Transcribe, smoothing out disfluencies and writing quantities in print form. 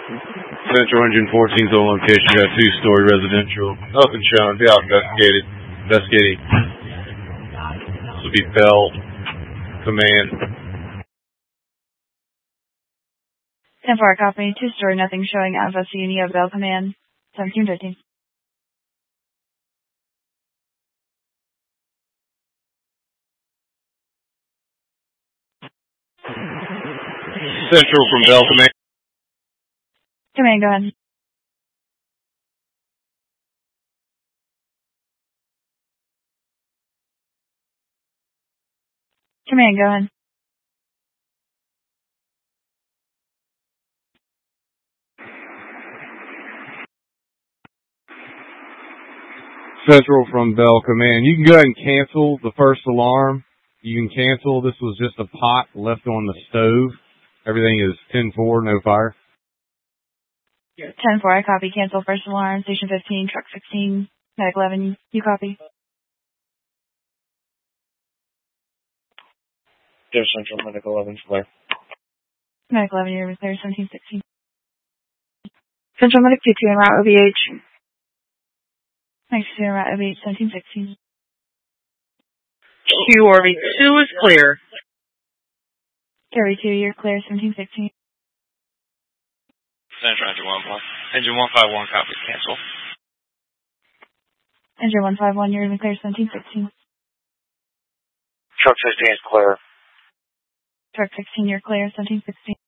Central Engine 14's on location. Got a 2-story residential. Nothing shown. Be out investigated. Investigating. This will be Bell Command. 10-4, copy. 2-story, nothing showing. Alpha CNE of Bell Command. 1715. Central from Bell Command. Command, go ahead. Command, go ahead. Central from Bell Command. You can go ahead and cancel the first alarm. You can cancel. This was just a pot left on the stove. Everything is 10-4, no fire. 10-4, I copy. Cancel first alarm. Station 15, truck 16, medic 11. You copy. Dear Central, medic 11, clear. Medic 11, you're clear. 1716. Central medic 22 en route OVH. Medic 22 en route OVH 1716. QRV2 is clear. QRV2, you're clear. 1716. Central Engine 151, copy, cancel. Engine 151, you're clear. 1716. Truck 16 is clear. Truck 16, you're clear. 1716.